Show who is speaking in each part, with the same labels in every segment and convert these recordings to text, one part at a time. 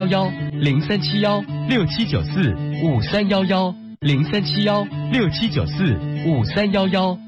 Speaker 1: 0371-6794-5311，0371-6794-5311。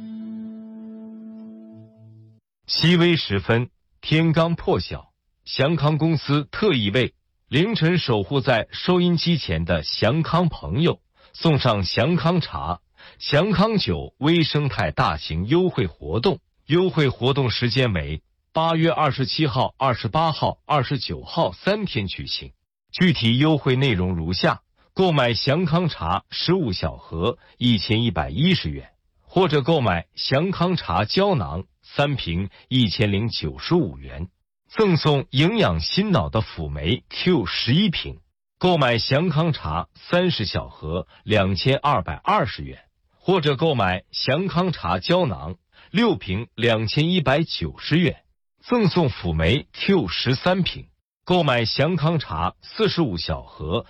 Speaker 1: 熹微时分，天刚破晓，祥康公司特意为凌晨守护在收音机前的祥康朋友送上祥康茶、祥康酒微生态大型优惠活动。优惠活动时间为8月27号、28号、29号3天举行。具体优惠内容如下：购买祥康茶15小盒1110元，或者购买祥康茶胶囊3瓶1095元，赠送营养心脑的辅酶 Q11瓶。购买祥康茶30小盒2220元，或者购买祥康茶胶囊6瓶2190元，赠送辅酶 Q13瓶。购买祥康茶45小盒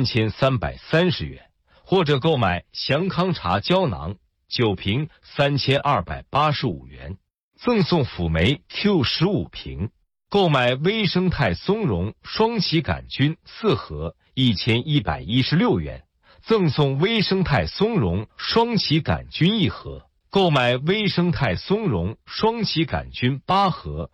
Speaker 1: 3330元，或者购买祥康茶胶囊9瓶3285元，赠送辅酶 Q15瓶。购买微生态松茸双歧杆菌4盒1116元，赠送微生态松茸双歧杆菌1盒。购买微生态松茸双歧杆菌8盒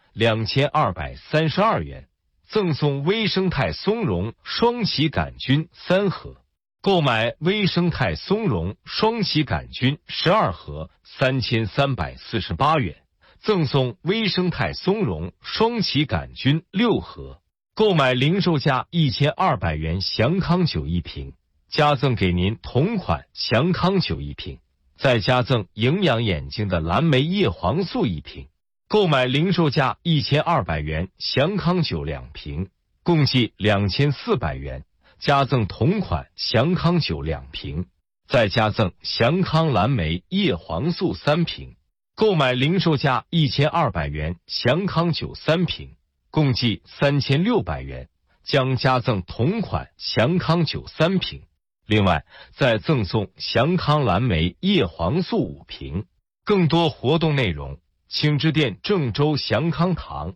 Speaker 1: 2232元，赠送微生态松茸双歧杆菌3盒。购买微生态松茸双歧杆菌12盒3348元，赠送微生态松茸双歧杆菌6盒。购买零售价1200元祥康酒1瓶，加赠给您同款祥康酒1瓶，再加赠营养眼睛的蓝莓叶黄素1瓶。购买零售价1200元祥康酒2瓶，共计2400元，加赠同款祥康酒2瓶，再加赠祥康蓝莓叶黄素3瓶。购买零售价1200元祥康酒3瓶，共计3600元，将加赠同款祥康酒3瓶。另外，再赠送祥康蓝莓叶黄素5瓶。更多活动内容，请致电郑州祥康堂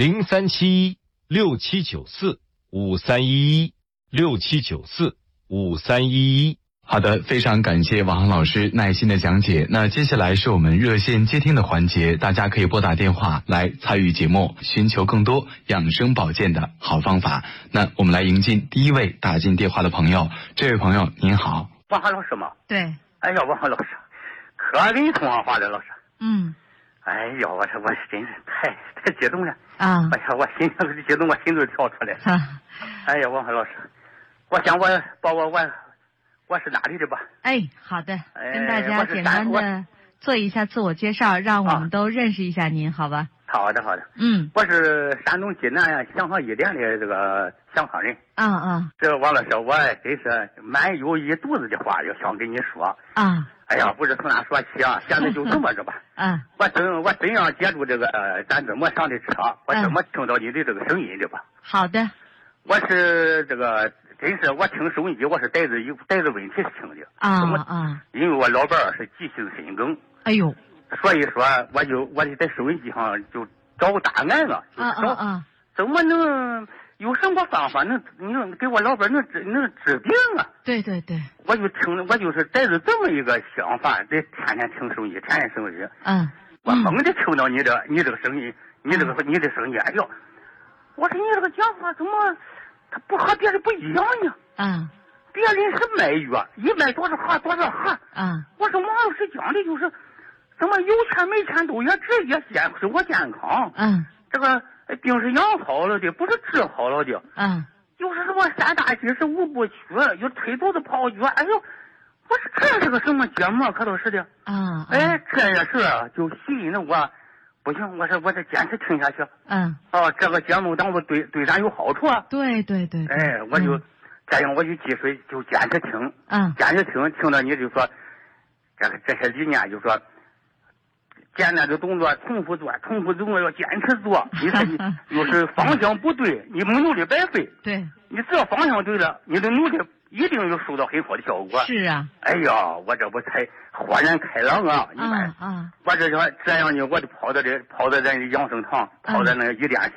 Speaker 1: 0371-6794-5311，6794-5311。
Speaker 2: 好的，非常感谢王航老师耐心的讲解。那接下来是我们热线接听的环节，大家可以拨打电话来参与节目，寻求更多养生保健的好方法。那我们来迎进第一位打进电话的朋友。这位朋友您好。
Speaker 3: 王航老师吗？
Speaker 4: 对。
Speaker 3: 哎呀，王航老师，可给你通上话了，老师。哎呀，我真是太激动了啊！哎呀，我心里激动，我心都跳出来了。哎呀，王航老师，我想我是哪里的吧？
Speaker 4: 哎，好的，跟大家简单的做一下自我介绍，让我们都认识一下您，好吧？
Speaker 3: 好的。我是山东济南祥康医联的这个祥康人。这王老师，我真是满有一肚子的话要想跟你说啊。哎呀，不知从哪说起啊，现在就这么着吧。我怎样接住这个咱这么上的车，我怎么听到你的这个声音的吧？好的。我是这个。真是我听收音机，我是带着问题听的因为我老伴儿是急性心梗，哎呦，所以说我就在收音机上就找答案了，怎么能有什么方法能给我老伴儿能治病啊？对，我就是带着这么一个想法，得天天听收音机，我猛地听到你这个声音，你的声音，哎呦，我说你这个讲话怎么？他不和别人不一样呢。别人是卖药，一卖多少盒。我说王老师讲的就是怎么有钱没钱都也治，也生活健康。这个病是养好了的，不是治好了的。就是什么3大吉是5不屈，又推肚子泡脚。哎呦，我说这是个什么节目？可都是的。这也是就吸引了我。不行，我说我得坚持听下去。这个节目当中对咱有好处啊。对。哎，我就这样，我就继续就坚持听。坚持听到你就说这些理念，就说简单的动作重复做，要坚持做。你说你要是方向不对，你们努力白费。对，你只要方向对了，你的努力一定有收到很好的效果。是啊。哎呀，我这不才豁然开朗啊！你看，我这样呢，我就跑到这养生堂，跑到那个医店去。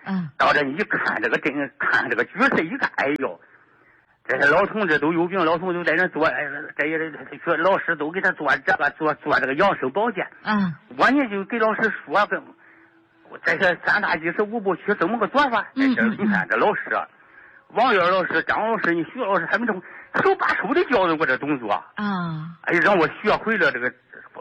Speaker 3: 到这一看这个看这个局势一看，哎呦，这些老同志都有病，老同志都在那做，这些学老师都给他做这个做这个养生保健。我呢就给老师说跟。这些3大忌5部曲怎么个做法？你看这老师，王月老师、张老师、你徐老师，他们手把手的教我这动作哎，让我学会了这个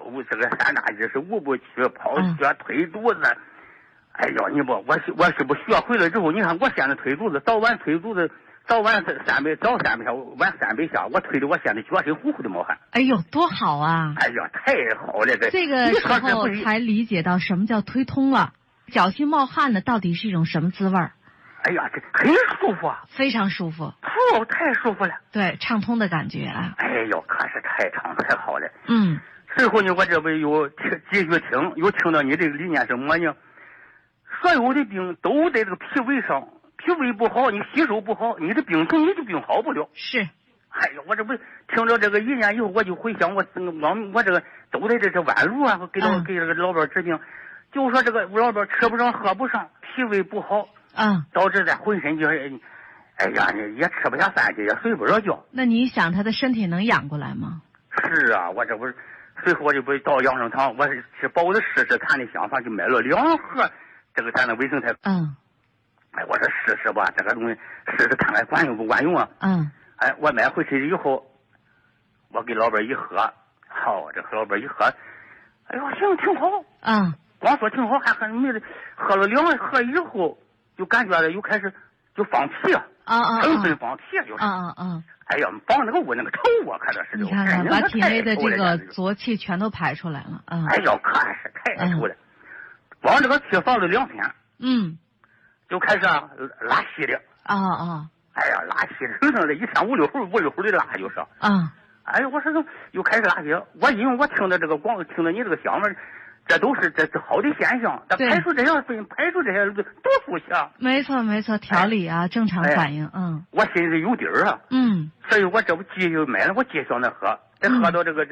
Speaker 3: 3大忌5部曲，抛血、推肚子。哎呦，你不，我是不学会了之后，你看我现在推肚子，早晚推肚子，早晚3杯，早3杯下，晚3杯下，我推的我现在全身呼呼的冒汗。
Speaker 4: 哎呦，多好啊！
Speaker 3: 哎呀，太好了，
Speaker 4: 这个时候才理解到什么叫推通了。脚心冒汗的到底是一种什么滋味儿？
Speaker 3: 哎呀，这很舒服啊，
Speaker 4: 非常舒服，
Speaker 3: 太舒服了。
Speaker 4: 对，畅通的感觉啊。
Speaker 3: 哎呦，可是太畅太好了。
Speaker 4: 随
Speaker 3: 后呢，我这不又继续又听到你这个理念是什么呢？所有的病都在这个脾胃上，脾胃不好，你吸收不好，你的病情你的病好不了。
Speaker 4: 是。
Speaker 3: 哎呀，我这不听着这个理念以后，我就回想我这个都在这弯路啊，给这个老伴治病。就说这个老伴吃不上喝不上，脾胃不好，导致在浑身就是，哎呀，也吃不下饭去，也睡不着觉。
Speaker 4: 那你想他的身体能养过来吗？
Speaker 3: 是啊，我这不是，随后我就不到养生堂，我是把我的试试看的想法就买了2盒这个咱的维生肽。哎，我说试试吧，这个东西试试看看管用不管用啊。哎，我买回去以后，我给老伴一喝，好，这老伴一喝，哎呦，行，挺好。光说挺好，还很没的，喝了2盒以后，就感觉又开始就放屁啊，浑身放屁就是。哎呀，放那个那个臭啊，看着是。
Speaker 4: 你看看，把体内的这个浊气全都排出来了。
Speaker 3: 哎呀，可是太臭了，光这个屁放了2天，就开始拉稀的。哎呀，拉稀的，那一天5、6壶的拉就是。哎呀，我说又开始拉稀，因为我听到这个光听到你这个香味。这都是好的现象，它排除这些毒素下。
Speaker 4: 没错，调理啊，正常反应。
Speaker 3: 我心里有底儿啊。所以我这不继续买了，我继续那喝，再喝到这个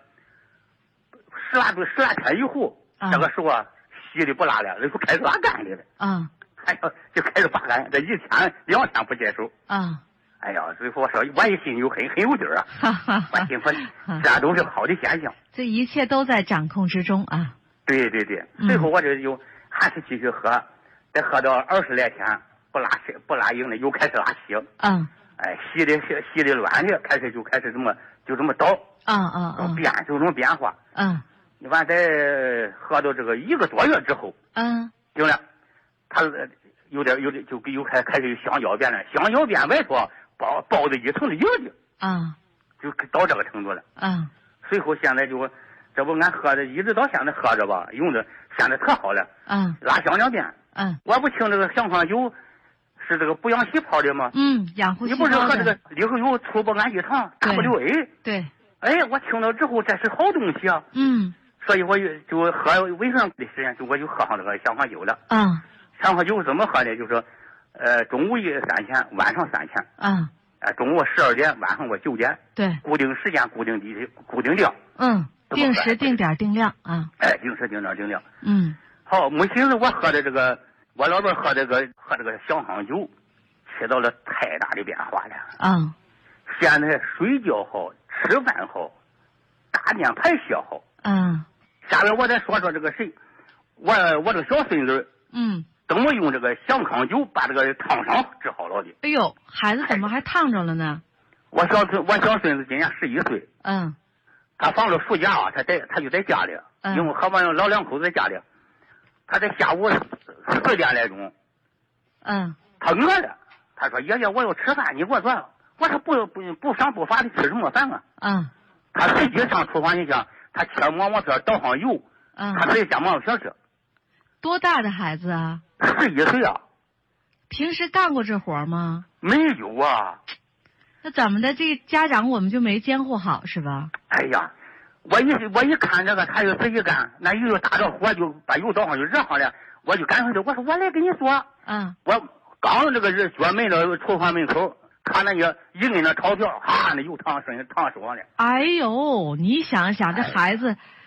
Speaker 3: 10来天以后，这个时候稀的不拉了，就开始拉干的了。哎呀，就开始发干，这1天2天不接受。哎呀，所以说我也心里很有底儿啊。我心说这都是好的现象。
Speaker 4: 这一切都在掌控之中啊。
Speaker 3: 对，最后我这就还是继续喝，再喝到20来天不拉硬的，又开始拉稀。哎，稀的乱的，就开始这么倒。就这么变化。你完再喝到这个1个多月之后。行了，他有点就又开始香蕉便了，香蕉便外头包着一层的硬的。就到这个程度了。随后现在就。这不俺喝的一直到现在喝着吧，用的现在可好了。拉香蕉便。我不听这个香康酒是这个补养细胞的吗？
Speaker 4: 养护细胞的。
Speaker 3: 你不是喝这个里头有粗波氨基糖 WA？
Speaker 4: 对。
Speaker 3: 哎，我听到之后这是好东西啊。所以我就喝维生的时间我就喝上这个香康酒了。香康酒怎么喝的？就是中午3钱，晚上3钱。中午12点，晚上9点。
Speaker 4: 对。
Speaker 3: 固定时间，固定量。
Speaker 4: 定时定点定量啊！
Speaker 3: 哎，定时定点定量。
Speaker 4: 好，
Speaker 3: 没寻思我喝的这个，我老伴喝这个香康酒，起到了太大的变化了。现在睡觉好，吃饭好，大便排泄好。下面我再说这个谁，我这个小孙子，怎么用这个香康酒把这个烫伤治好了的？
Speaker 4: 哎呦，孩子怎么还烫着了呢？
Speaker 3: 我小孙子今年11岁。他放了暑假他就在家里，因为和我老2口子在家里。他在下午4点来钟，他饿了，他说爷爷我要吃饭，你给我做。我说不赏不罚的吃什么饭啊？他自己上厨房一下，他切馍馍片，倒上油，他自己加馍馍片吃。
Speaker 4: 多大的孩子啊
Speaker 3: ？11岁啊。
Speaker 4: 平时干过这活吗？
Speaker 3: 没有啊。
Speaker 4: 那怎么的？这家长我们就没监护好是吧？
Speaker 3: 哎呀，我一看这个，他就自己干，那油打着火就把油倒上就热上了，我就赶回去，我说我来给你做。我刚这个脚门到厨房门口，看那个一摁那钞票，那油烫手上了。
Speaker 4: 哎呦，你想想这孩子，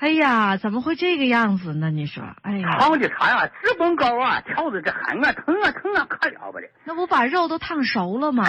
Speaker 4: 哎呀，怎么会这个样子呢？你说，哎呀，
Speaker 3: 烫的他呀，直蹦高啊，跳的这汗啊，疼啊，可了不得。
Speaker 4: 那不把肉都烫熟了吗？